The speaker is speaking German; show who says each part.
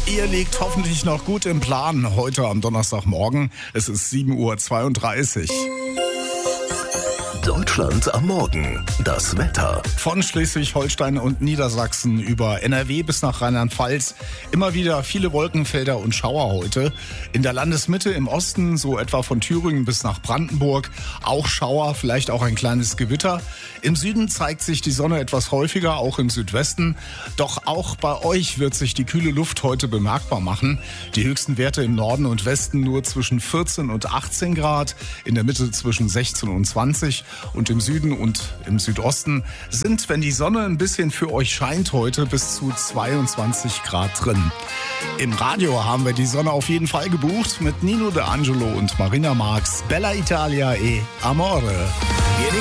Speaker 1: Ihr liegt hoffentlich noch gut im Plan heute am Donnerstagmorgen. Es ist 7:32 Uhr.
Speaker 2: Deutschland am Morgen. Das Wetter.
Speaker 1: Von Schleswig-Holstein und Niedersachsen über NRW bis nach Rheinland-Pfalz. Immer wieder viele Wolkenfelder und Schauer heute. In der Landesmitte im Osten, so etwa von Thüringen bis nach Brandenburg, auch Schauer, vielleicht auch ein kleines Gewitter. Im Süden zeigt sich die Sonne etwas häufiger, auch im Südwesten. Doch auch bei euch wird sich die kühle Luft heute bemerkbar machen. Die höchsten Werte im Norden und Westen nur zwischen 14 und 18 Grad, in der Mitte zwischen 16 und 20. Und im Süden und im Südosten sind, wenn die Sonne ein bisschen für euch scheint, heute bis zu 22 Grad drin. Im Radio haben wir die Sonne auf jeden Fall gebucht mit Nino De Angelo und Marina Marx. Bella Italia e Amore.